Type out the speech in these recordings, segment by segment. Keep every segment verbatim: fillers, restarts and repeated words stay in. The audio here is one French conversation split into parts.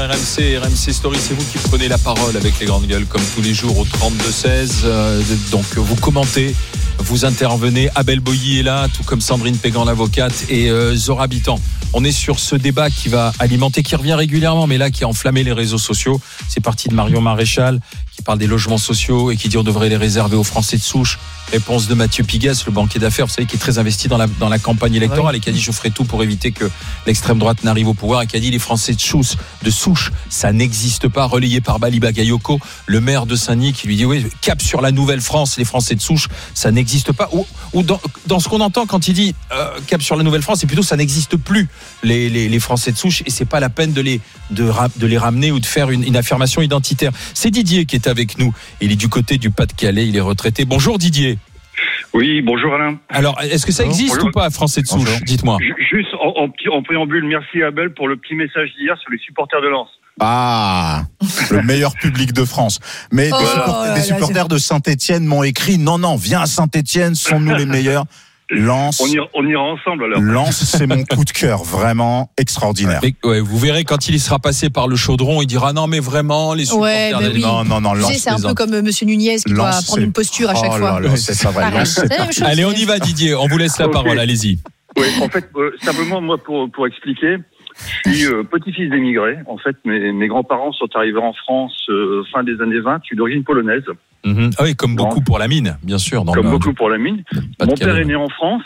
R M C, R M C Story, c'est vous qui prenez la parole avec les grandes gueules comme tous les jours au trente-deux seize. Euh, donc vous commentez, vous intervenez. Abel Boilly est là, tout comme Sandrine Pégan, l'avocate, et euh, Zora Bitan. On est sur ce débat qui va alimenter, qui revient régulièrement, mais là qui a enflammé les réseaux sociaux. C'est parti de Marion Maréchal qui parle des logements sociaux et qui dit on devrait les réserver aux Français de souche. Réponse de Mathieu Pigasse, le banquier d'affaires, vous savez, qui est très investi dans la, dans la campagne électorale et qui a dit je ferai tout pour éviter que l'extrême droite n'arrive au pouvoir, et qui a dit les Français de souche, de souche ça n'existe pas, relayé par Bali Bagayoko, le maire de Saint-Denis, qui lui dit oui, cap sur la Nouvelle-France, les Français de souche ça n'existe pas. Ou, ou dans, dans ce qu'on entend quand il dit euh, cap sur la Nouvelle-France, c'est plutôt ça n'existe plus les, les, les Français de souche, et c'est pas la peine de les, de, de les ramener ou de faire une, une affirmation identitaire. C'est Didier qui est avec nous, il est du côté du Pas-de-Calais, il est retraité. Bonjour Didier. Oui, bonjour Alain. Alors, est-ce que ça existe bonjour. ou pas, Français de souche? Bonjour. Dites-moi. Juste en, en, en préambule, merci Abel pour le petit message d'hier sur les supporters de Lens. Ah, le meilleur public de France. Mais oh, des, support- là, des supporters là, de Saint-Etienne m'ont écrit non, non, viens à Saint-Etienne, sommes-nous les meilleurs? Lens, on ira, on ira ensemble alors. Lens, c'est mon coup de cœur, vraiment extraordinaire. Mais, ouais, vous verrez quand il sera passé par le chaudron, il dira non mais vraiment les supporters. Ouais, bah oui. Non non non. Lens, c'est un peu comme Monsieur Nunez qui Lens, doit prendre une posture à chaque oh fois. Là là, c'est pas vrai. Lens, c'est c'est Allez, on y va Didier, on vous laisse la okay. parole, allez-y. Oui, en fait, euh, simplement moi pour pour expliquer, je suis euh, petit-fils d'émigrés. En fait, mes mes grands-parents sont arrivés en France euh, fin des années vingt, je suis d'origine polonaise. Mmh. Ah oui, comme beaucoup pour la mine, bien sûr. Dans comme le... beaucoup pour la mine. Mon père est né en France.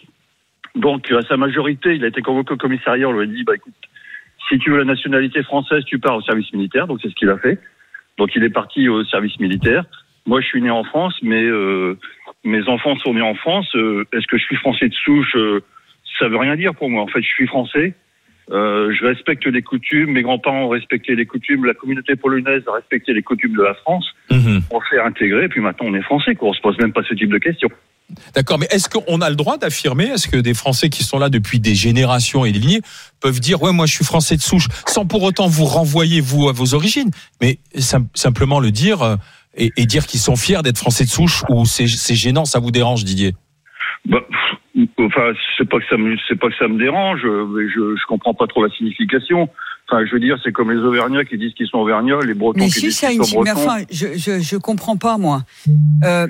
Donc, à sa majorité, il a été convoqué au commissariat. On lui a dit, bah, écoute, si tu veux la nationalité française, tu pars au service militaire. Donc, c'est ce qu'il a fait. Donc, il est parti au service militaire. Moi, je suis né en France, mais euh, mes enfants sont nés en France. Euh, est-ce que je suis français de souche? euh, Ça veut rien dire pour moi. En fait, je suis français. Euh, je respecte les coutumes. Mes grands-parents ont respecté les coutumes. La communauté polonaise a respecté les coutumes de la France. Mmh. On s'est intégré. Et puis maintenant, on est français, quoi. On se pose même pas ce type de questions. D'accord, mais est-ce qu'on a le droit d'affirmer, est-ce que des Français qui sont là depuis des générations et des lignées peuvent dire ouais moi je suis français de souche sans pour autant vous renvoyer vous à vos origines, mais sim- simplement le dire euh, et, et dire qu'ils sont fiers d'être français de souche, ou c'est, c'est gênant, ça vous dérange Didier? Bah, enfin c'est pas que ça me c'est pas que ça me dérange, mais je je comprends pas trop la signification. Enfin, je veux dire, c'est comme les Auvergnats qui disent qu'ils sont Auvergnats, les Bretons mais qui si, disent qu'ils une, sont mais Bretons. enfin, je, je, je comprends pas, moi. Euh,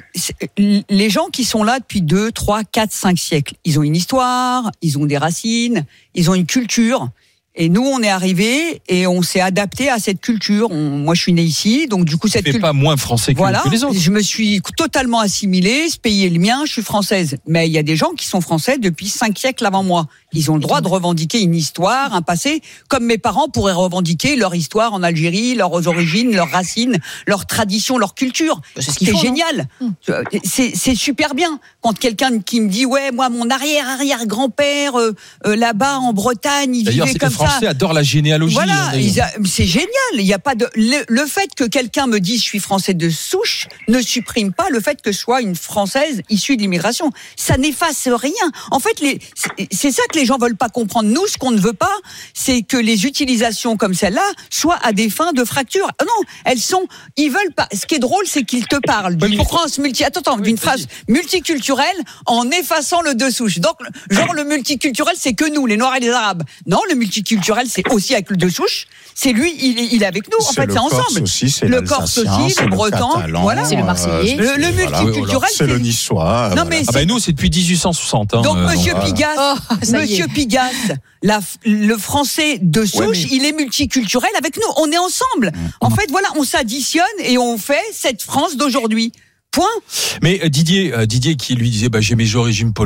les gens qui sont là depuis deux, trois, quatre, cinq siècles, ils ont une histoire, ils ont des racines, ils ont une culture. Et nous, on est arrivés et on s'est adapté à cette culture. On, moi, je suis né ici, donc du coup, cette culture. Pas moins français que, voilà, que les autres. Je me suis totalement assimilée. Ce pays est le mien. Je suis française. Mais il y a des gens qui sont français depuis cinq siècles avant moi. Ils ont le droit de revendiquer une histoire, un passé, comme mes parents pourraient revendiquer leur histoire en Algérie, leurs origines, leurs racines, leurs traditions, leur culture. C'est, ce c'est font, génial. C'est, c'est super bien quand quelqu'un qui me dit ouais, moi, mon arrière arrière grand-père euh, euh, là-bas en Bretagne, il D'ailleurs, vivait comme ça. Les Français adorent la généalogie. Voilà, hein, a, c'est génial. Il y a pas de le, le fait que quelqu'un me dise je suis français de souche ne supprime pas le fait que je sois une Française issue de l'immigration. Ça n'efface rien. En fait, les, c'est, c'est ça que les gens veulent pas comprendre. Nous, ce qu'on ne veut pas, c'est que les utilisations comme celle-là soient à des fins de fracture. Non, elles sont. Ils veulent pas. Ce qui est drôle, c'est qu'ils te parlent d'une oui, France multi. Attends, attends, oui, d'une phrase multiculturelle en effaçant le de souche. Donc, genre le multiculturel, c'est que nous, les Noirs et les Arabes. Non, le multiculturel, c'est aussi avec le de souche. C'est lui, il est, il est avec nous. En c'est fait, le c'est ensemble. Aussi, c'est le Corse aussi, le Breton, catalan, voilà. C'est le Marseillais. Le, le multiculturel, c'est, c'est le Niçois. Non, mais ah ben nous, c'est depuis dix-huit cent soixante. Hein, donc, euh, Monsieur donc, Pigasse, oh, Monsieur Pigasse, la, le français de souche, ouais, mais... il est multiculturel avec nous. On est ensemble. Mmh. En fait, voilà, on s'additionne et on fait cette France d'aujourd'hui. Point. Mais euh, Didier, euh, Didier qui lui disait, bah, j'ai mes origines